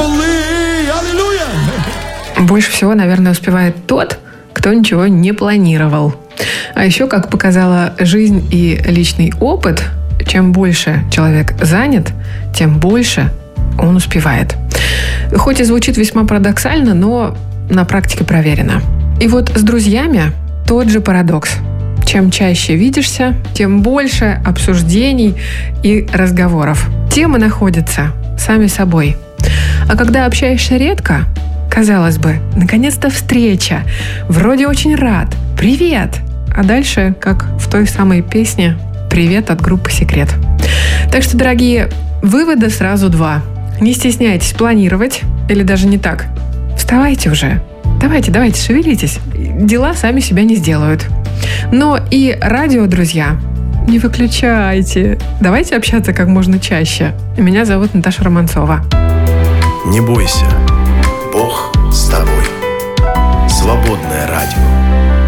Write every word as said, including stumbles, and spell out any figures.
Аллилуйя! Больше всего, наверное, успевает тот, кто ничего не планировал. А еще, как показала жизнь и личный опыт, чем больше человек занят, тем больше он успевает. Хоть и звучит весьма парадоксально, но на практике проверено. И вот с друзьями тот же парадокс. Чем чаще видишься, тем больше обсуждений и разговоров. Темы находятся сами собой. А когда общаешься редко, казалось бы, наконец-то встреча. Вроде очень рад. Привет! А дальше, как в той самой песне «Привет» от группы «Секрет». Так что, дорогие, вывода сразу два. Не стесняйтесь планировать, или даже не так. Вставайте уже. Давайте, давайте, шевелитесь. Дела сами себя не сделают. Но и радио, друзья, не выключайте. Давайте общаться как можно чаще. Меня зовут Наташа Романцова. Не бойся, Бог с тобой. Свободное радио.